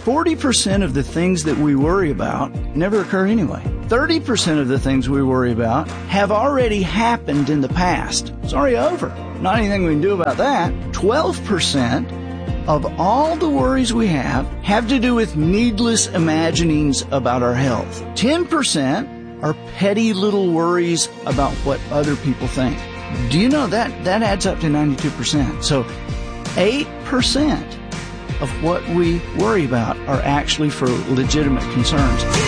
40% of the things that we worry about never occur anyway. 30% of the things we worry about have already happened in the past. It's already over. Not anything we can do about that. 12% of all the worries we have to do with needless imaginings about our health. 10% are petty little worries about what other people think. Do you know that adds up to 92%? So 8% of what we worry about are actually for legitimate concerns.